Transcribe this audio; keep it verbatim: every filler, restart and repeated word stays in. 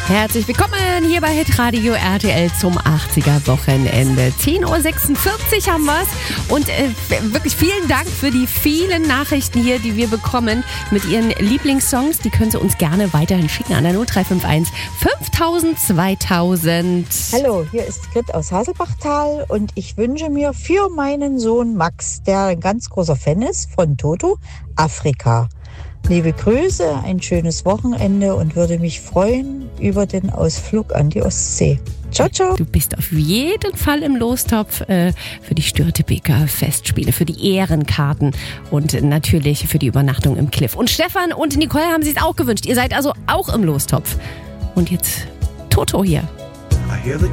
Herzlich willkommen hier bei Hitradio R T L zum achtziger-Wochenende. zehn Uhr sechsundvierzig haben wir's. Und äh, wirklich vielen Dank für die vielen Nachrichten hier, die wir bekommen mit Ihren Lieblingssongs. Die können Sie uns gerne weiterhin schicken an der null drei fünf eins fünftausend zweitausend. Hallo, hier ist Grit aus Haselbachtal und ich wünsche mir für meinen Sohn Max, der ein ganz großer Fan ist von Toto, Afrika. Liebe Grüße, ein schönes Wochenende und würde mich freuen über den Ausflug an die Ostsee. Ciao, ciao. Du bist auf jeden Fall im Lostopf äh, für die Störtebeker Festspiele, für die Ehrenkarten und natürlich für die Übernachtung im Cliff. Und Stefan und Nicole haben sich es auch gewünscht. Ihr seid also auch im Lostopf. Und jetzt Toto hier.